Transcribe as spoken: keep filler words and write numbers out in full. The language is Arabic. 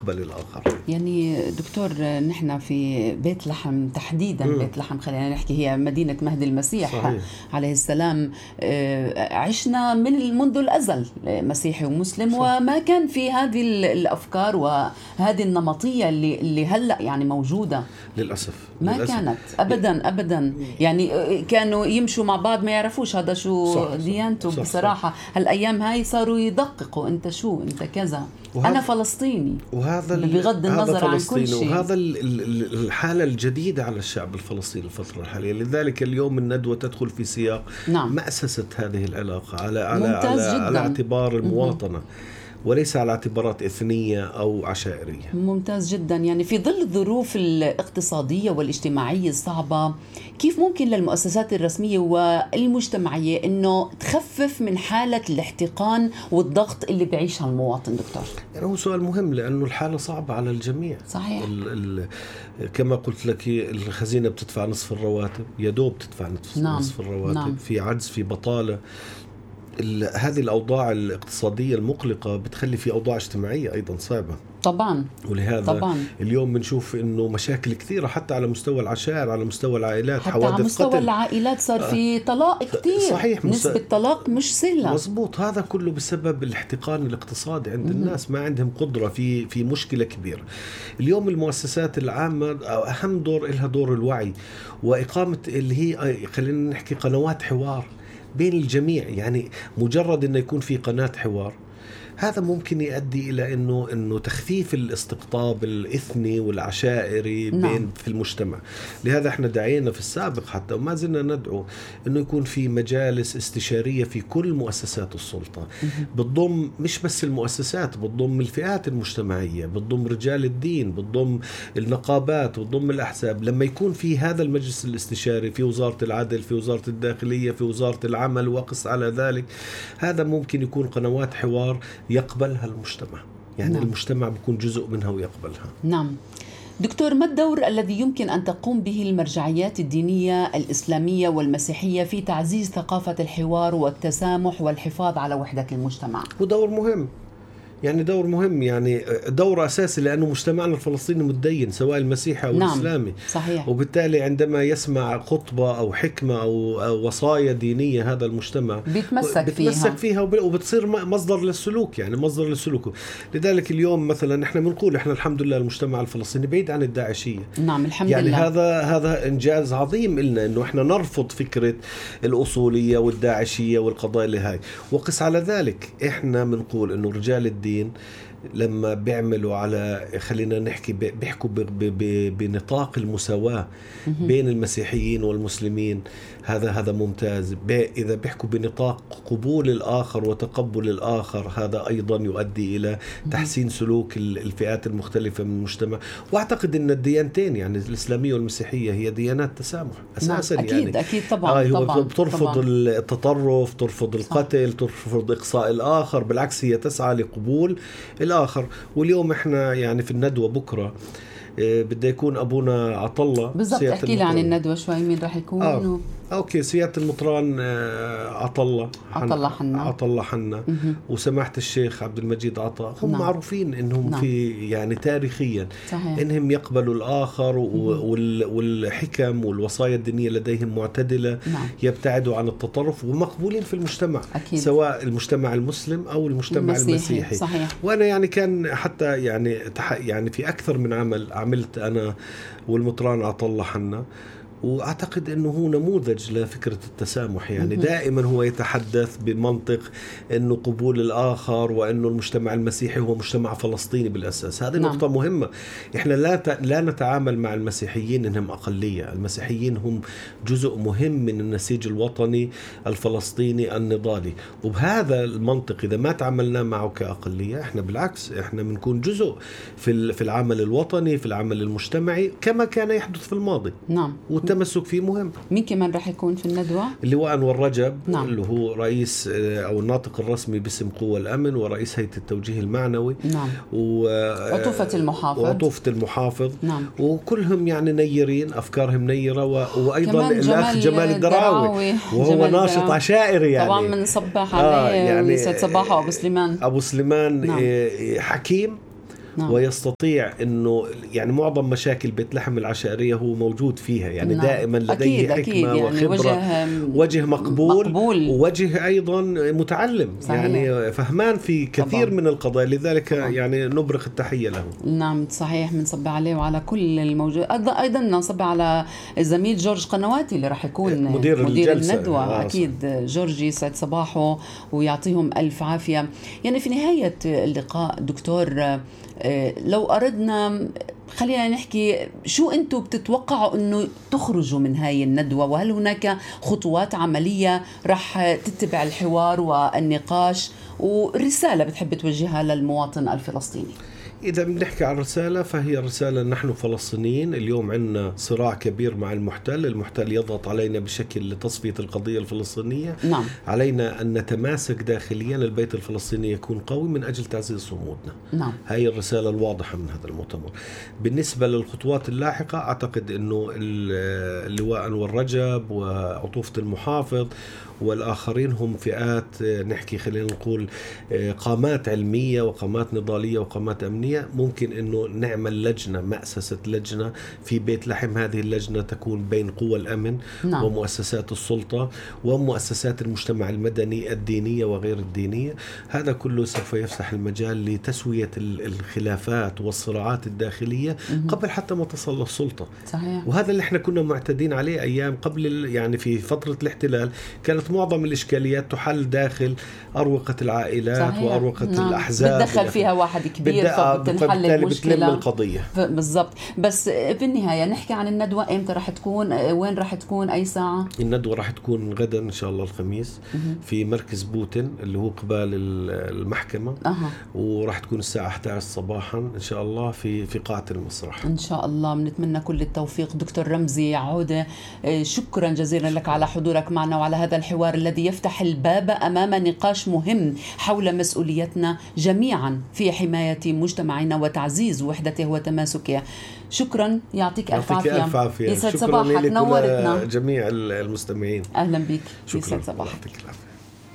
يقبل الآخر. يعني دكتور، نحن في بيت لحم تحديدا، م. بيت لحم خلينا نحكي هي مدينة مهدي المسيح صحيح. عليه السلام، عشنا من منذ الأزل مسيحي ومسلم صح. وما كان في هذه الأفكار وهذه النمطية اللي, اللي هلأ يعني موجودة للأسف ما للأسف. كانت أبدا أبدا، يعني كانوا يمشوا مع بعض ما يعرفوش هذا شو صح ديانته صح بصراحة صح. هالأيام هاي صاروا يدققوا أنت شو أنت كذا أنا فلسطيني، وهذا بغض النظر عن كل شيء. وهذا الحالة الجديدة على الشعب الفلسطيني الفترة الحالية. لذلك اليوم الندوة تدخل في سياق نعم. مأسسة هذه العلاقة على على على, على اعتبار المواطنة وليس على اعتبارات إثنية أو عشائرية. ممتاز جدا. يعني في ظل الظروف الاقتصادية والاجتماعية الصعبة، كيف ممكن للمؤسسات الرسمية والمجتمعية أنه تخفف من حالة الاحتقان والضغط اللي بعيشها المواطن دكتور؟ يعني هو سؤال مهم لأنه الحالة صعبة على الجميع صحيح. ال ال كما قلت لك الخزينة بتدفع نصف الرواتب، يدوب تدفع نصف, نعم. نصف الرواتب نعم. في عجز، في بطالة. هذه الأوضاع الاقتصادية المقلقة بتخلي في أوضاع اجتماعية أيضا صعبة طبعا. ولهذا طبعا. اليوم بنشوف إنه مشاكل كثيرة حتى على مستوى العشائر، على مستوى العائلات، حتى على مستوى قتل. العائلات صار في طلاق كثير صحيح. نسبة الطلاق مش سهلة. مزبوط. هذا كله بسبب الاحتقان الاقتصادي عند الناس، ما عندهم قدرة في في مشكلة كبيرة. اليوم المؤسسات العامة أهم دور لها دور الوعي وإقامة اللي هي خلينا نحكي قنوات حوار بين الجميع. يعني مجرد أنه يكون في قناة حوار هذا ممكن يؤدي إلى أنه أنه تخفيف الاستقطاب الإثني والعشائري نعم. بين في المجتمع. لهذا احنا دعينا في السابق حتى وما زلنا ندعو أنه يكون في مجالس استشارية في كل مؤسسات السلطة، بتضم مش بس المؤسسات، بتضم الفئات المجتمعية، بتضم رجال الدين، بتضم النقابات، بتضم الأحزاب. لما يكون في هذا المجلس الاستشاري في وزارة العدل، في وزارة الداخلية، في وزارة العمل وقس على ذلك، هذا ممكن يكون قنوات حوار يقبلها المجتمع. يعني نعم. المجتمع بيكون جزء منها ويقبلها. نعم. دكتور، ما الدور الذي يمكن أن تقوم به المرجعيات الدينية الإسلامية والمسيحية في تعزيز ثقافة الحوار والتسامح والحفاظ على وحدة المجتمع؟ ودور مهم، يعني دور مهم، يعني دور أساسي، لأنه مجتمعنا الفلسطيني متدين سواء المسيحي أو نعم. الإسلامي صحيح. وبالتالي عندما يسمع خطبة أو حكمة أو, أو وصايا دينية هذا المجتمع بيتمسك, بيتمسك فيها, فيها وبتصير مصدر للسلوك، يعني مصدر للسلوك. لذلك اليوم مثلا احنا بنقول احنا الحمد لله المجتمع الفلسطيني بعيد عن الداعشية. نعم الحمد يعني لله. يعني هذا هذا إنجاز عظيم لنا إنه احنا نرفض فكرة الأصولية والداعشية والقضايا اللي هاي. وقس على ذلك احنا بنقول إنه رجال الدين لما بيعملوا على خلينا نحكي بيحكوا بنطاق المساواة بين المسيحيين والمسلمين، هذا هذا ممتاز. إذا بيحكوا بنطاق قبول الآخر وتقبل الآخر، هذا أيضا يؤدي إلى تحسين سلوك الفئات المختلفة من المجتمع. وأعتقد أن الديانتين يعني الإسلامية والمسيحية هي ديانات تسامح أساسا. نعم. أكيد يعني أكيد طبعا, آه طبعا بترفض طبعا. التطرف، ترفض القتل، صح. ترفض إقصاء الآخر، بالعكس هي تسعى لقبول الآخر. واليوم إحنا يعني في الندوة بكرة بده يكون أبونا عطلة. بالضبط، احكي لي عن الندوة شوي، مين راح يكون؟ آه. و... أوكي، سيادة المطران عطلة عطلة حنا عطلة حنا وسماحة الشيخ عبد المجيد عطا، هم نعم. معروفين إنهم نعم. في يعني تاريخيا صحيح. إنهم يقبلوا الآخر وال... والحكم والوصايا الدينية لديهم معتدلة نعم. يبتعدوا عن التطرف ومقبولين في المجتمع أكيد. سواء المجتمع المسلم أو المجتمع المسيحي, المسيحي. صحيح. وأنا يعني كان حتى يعني تح... يعني في أكثر من عمل عملت أنا والمطران عطلة حنا، وأعتقد أنه هو نموذج لفكرة التسامح. يعني دائما هو يتحدث بمنطق أنه قبول الآخر وأنه المجتمع المسيحي هو مجتمع فلسطيني بالأساس. هذه نعم. نقطة مهمة. إحنا لا ت... لا نتعامل مع المسيحيين أنهم أقلية. المسيحيين هم جزء مهم من النسيج الوطني الفلسطيني النضالي، وبهذا المنطق إذا ما تعاملنا معه كأقلية إحنا بالعكس إحنا بنكون جزء في في العمل الوطني، في العمل المجتمعي كما كان يحدث في الماضي. نعم. والتمسك فيه مهم. مين كمان راح يكون في الندوة؟ اللواء أنور رجب نعم. اللي هو رئيس أو الناطق الرسمي باسم قوى الأمن ورئيس هيئة التوجيه المعنوي نعم. وعطوفة المحافظ وعطوفة المحافظ نعم. وكلهم يعني نيرين، أفكارهم نيرة. وأيضا الأخ جمال الدراوي وهو جمال ناشط الدراوي. عشائري يعني طبعا من صباح عليه آه يعني يعني سيد صباح وأبو سليمان أبو سليمان نعم. حكيم نعم. ويستطيع أنه يعني معظم مشاكل بيت لحم العشائرية هو موجود فيها، يعني نعم. دائما لديه أكيد حكمة أكيد يعني وخبرة، وجه, وجه مقبول, مقبول ووجه أيضا متعلم. صحيح. يعني فهمان في كثير طبعا. من القضايا، لذلك طبعا. يعني نبرق التحية له. نعم صحيح، بنصب عليه وعلى كل الموجود. أيضا نصب على الزميل جورج قنواتي اللي راح يكون مدير, مدير الندوة. آه أكيد جورجي سعد صباحه ويعطيهم ألف عافية. يعني في نهاية اللقاء دكتور، لو أردنا خلينا نحكي شو أنتم بتتوقعوا أنه تخرجوا من هاي الندوة، وهل هناك خطوات عملية رح تتبع الحوار والنقاش، ورسالة بتحب توجهها للمواطن الفلسطيني؟ إذا بنحكي عن رسالة، فهي رسالة نحن فلسطينيين اليوم عندنا صراع كبير مع المحتل. المحتل يضغط علينا بشكل لتصفية القضية الفلسطينية. نعم. علينا أن نتماسك داخليا، البيت الفلسطيني يكون قوي من أجل تعزيز صمودنا. نعم. هاي الرسالة الواضحة من هذا المؤتمر. بالنسبة للخطوات اللاحقة، أعتقد أنه اللواء أنور رجب وعطوفة المحافظ والآخرين هم فئات نحكي خلينا نقول قامات علمية وقامات نضالية وقامات أمنية. ممكن أنه نعمل لجنة، مؤسسة لجنة في بيت لحم. هذه اللجنة تكون بين قوى الأمن نعم. ومؤسسات السلطة ومؤسسات المجتمع المدني الدينية وغير الدينية. هذا كله سوف يفتح المجال لتسوية الخلافات والصراعات الداخلية قبل حتى ما تصل للسلطة. صحيح. وهذا اللي احنا كنا معتادين عليه أيام قبل، يعني في فترة الاحتلال كانت معظم الإشكاليات تحل داخل أروقة العائلات. صحيح. وأروقة نعم. الأحزاب بتدخل فيها واحد كبير فبتنحل المشكلة القضية بالضبط. بس في النهاية نحكي عن الندوة، إمتى راح تكون، وين راح تكون، أي ساعة؟ الندوة راح تكون غدا إن شاء الله الخميس في مركز بوتين اللي هو قبال المحكمة. أه. وراح تكون الساعة إحدى عشرة صباحا إن شاء الله في في قاعة المسرح إن شاء الله. بنتمنى كل التوفيق. دكتور رمزي عودة، شكرا جزيلا لك على حضورك معنا وعلى هذا الحوار الذي يفتح الباب أمام نقاش مهم حول مسؤوليتنا جميعا في حماية مجتمعنا وتعزيز وحدته وتماسكه. شكرا، يعطيك ألف عافية. ألف عافية. يسعد صباحك، نورتنا جميع المستمعين. أهلا بك. يسعد صباحك.